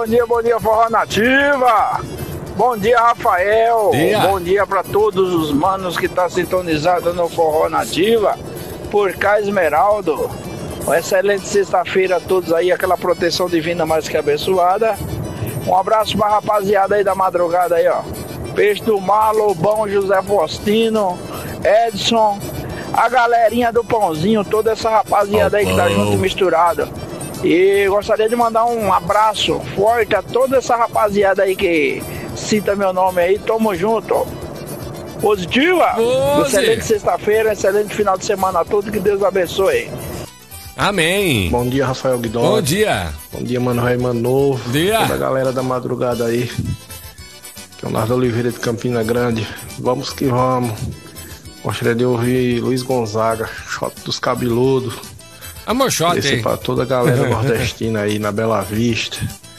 bom dia, Forró Nativa. Bom dia, Rafael. Bom dia para todos os manos que estão sintonizados no Forró Nativa. Por cá, Esmeraldo. Uma excelente sexta-feira a todos aí, aquela proteção divina mais que abençoada. Um abraço pra rapaziada aí da madrugada aí, ó. Peixe do Mar, Lobão, José Faustino, Edson, a galerinha do Pãozinho, toda essa rapaziada aí que tá junto e misturado. E gostaria de mandar um abraço forte a toda essa rapaziada aí que cita meu nome aí. Tamo junto. Positiva? Excelente sexta-feira, excelente final de semana a todos, que Deus abençoe. Amém. Bom dia, Rafael Guidotti. Bom dia. Bom dia, Mano Raimundo Novo. Bom dia. Toda a galera da madrugada aí. Leonardo Oliveira de Campina Grande. Vamos que vamos. Gostaria de ouvir Luiz Gonzaga, Shot dos Cabeludos. Amor, shot, esse pra toda a galera nordestina aí na Bela Vista,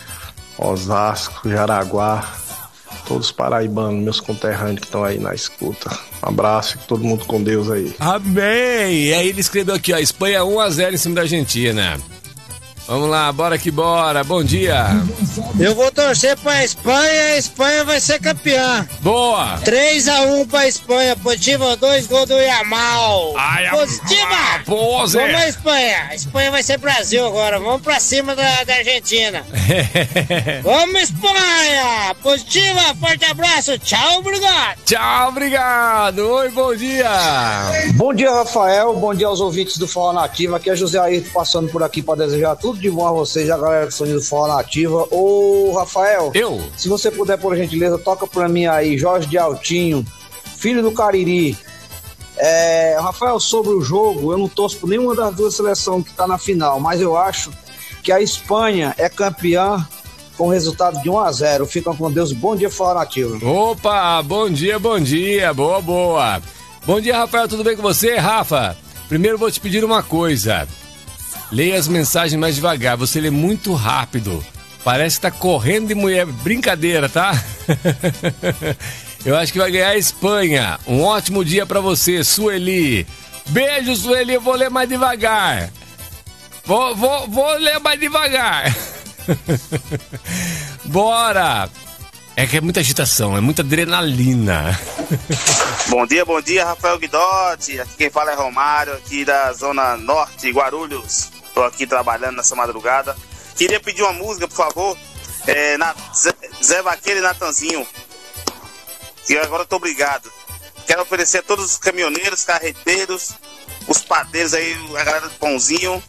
Osasco, Jaraguá, todos os paraibanos, meus conterrâneos que estão aí na escuta. Um abraço, todo mundo com Deus aí. Amém! E aí ele escreveu aqui, ó, Espanha 1-0 em cima da Argentina. Vamos lá, bora que bora, bom dia. Eu vou torcer pra Espanha, a Espanha vai ser campeã. Boa! 3-1 pra Espanha, positiva, 2 gols do Yamal. Ai, positiva! Boa, Zé. Vamos a Espanha, a Espanha vai ser Brasil agora, vamos pra cima da Argentina. Vamos Espanha! Positiva, forte abraço, tchau, obrigado! Tchau, obrigado! Oi, bom dia! Bom dia, Rafael, bom dia aos ouvintes do Forró Nativa, aqui é José Ayrton passando por aqui pra desejar tudo de bom a vocês, a galera que são do Forró Nativa. Ô, Rafael, se você puder, por gentileza, toca pra mim aí, Jorge de Altinho, filho do Cariri. Rafael, sobre o jogo, eu não torço por nenhuma das duas seleções que tá na final, mas eu acho que a Espanha é campeã com resultado de 1-0. Ficam com Deus, bom dia, Forró Nativa. Opa, bom dia, boa, boa. Bom dia, Rafael, tudo bem com você, Rafa? Primeiro vou te pedir uma coisa. Leia as mensagens mais devagar, você lê muito rápido. Parece que tá correndo de mulher. Brincadeira, tá? Eu acho que vai ganhar a Espanha. Um ótimo dia pra você, Sueli. Beijo, Sueli, eu vou ler mais devagar. Vou ler mais devagar. Bora! É que é muita agitação, é muita adrenalina. Bom dia, Rafael Guidotti. Aqui quem fala é Romário, aqui da Zona Norte, Guarulhos. Tô aqui trabalhando nessa madrugada. Queria pedir uma música, por favor, Zé Vaqueiro e Natanzinho. E agora eu tô obrigado. Quero oferecer a todos os caminhoneiros, carreteiros, os padeiros aí, a galera do Pãozinho.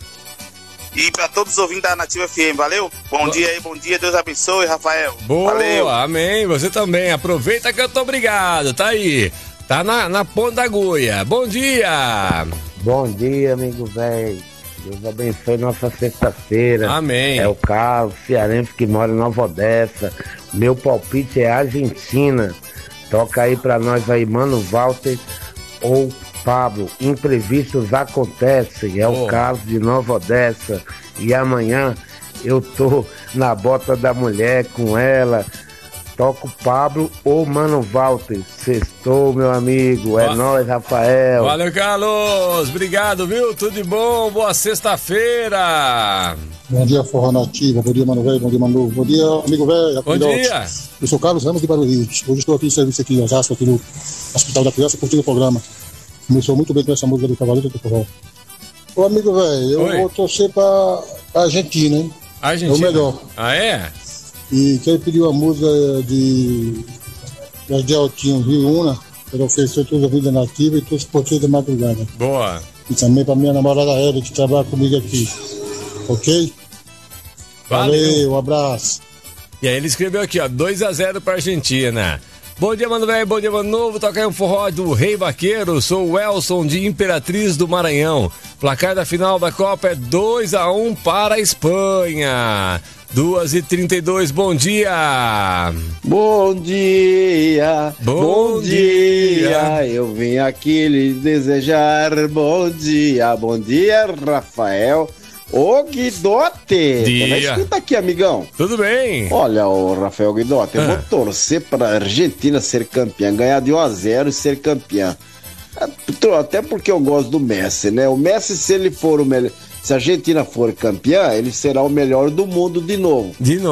E pra todos os ouvintes da Nativa FM, valeu? Bom dia aí, bom dia, Deus abençoe, Rafael. Boa, valeu. Amém, você também. Aproveita que eu tô obrigado, tá aí. Tá na ponta da agulha. Bom dia. Bom dia, amigo velho. Deus abençoe nossa sexta-feira. Amém. É o Carlos, cearense que mora em Nova Odessa. Meu palpite é Argentina. Toca aí pra nós aí, Mano Walter ou Pablo. Imprevistos acontecem. É o Carlos de Nova Odessa. E amanhã eu tô na bota da mulher com ela. Toca o Pablo ou Mano Walter. Sextou, meu amigo. É nóis, Rafael. Valeu, Carlos. Obrigado, viu? Tudo de bom. Boa sexta-feira. Bom dia, Forró Nativa. Bom dia, Mano Velho. Bom dia, Manu. Bom dia, amigo velho. Bom dia. Eu sou Carlos Ramos de Barueri. Hoje estou aqui em serviço aqui em Osasco, aqui no Hospital da Criança, curtindo o programa. Começou muito bem com essa música do Cavaleiro do Forró. Ô, amigo velho, eu vou torcer pra Argentina, hein? Argentina? É o melhor. Ah, é? E quero pedir uma música de Altinho, Rio Una, para oferecer toda a vida nativa e todos os porteiros da madrugada. Boa. E também para minha namorada Eva, que trabalha comigo aqui. Ok? Valeu, um abraço. E aí ele escreveu aqui, ó, 2-0 pra Argentina. Bom dia, Mano Velho, bom dia, Mano Novo. Toca aí um forró do Rei Vaqueiro. Sou o Elson de Imperatriz do Maranhão. Placar da final da Copa é 2-1 para a Espanha. 2h32, bom dia! Bom dia! Bom dia! Eu vim aqui lhe desejar bom dia, Rafael. Ô Guidotti! Escuta aqui, amigão. Tudo bem? Olha, o Rafael Guidotti, eu vou torcer pra Argentina ser campeã, ganhar de 1-0 e ser campeã. Até porque eu gosto do Messi, né? O Messi, se ele for o melhor. Se a Argentina for campeã, ele será o melhor do mundo de novo.